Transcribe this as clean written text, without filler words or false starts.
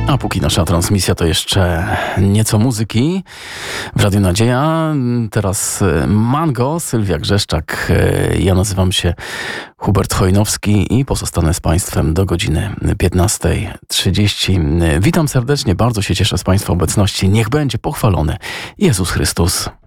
A póki nasza transmisja to jeszcze nieco muzyki w Radiu Nadzieja. Teraz Mango, Sylwia Grzeszczak. Ja nazywam się Hubert Chojnowski i pozostanę z Państwem do godziny 15:30. Witam serdecznie, bardzo się cieszę z Państwa obecności. Niech będzie pochwalony Jezus Chrystus.